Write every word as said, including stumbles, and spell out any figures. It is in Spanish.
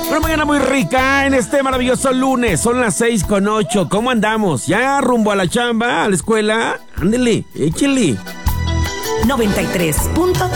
Una mañana muy rica en este maravilloso lunes. Son las seis con ocho. ¿Cómo andamos? ¿Ya rumbo a la chamba, a la escuela? Ándele, échele. noventa y tres punto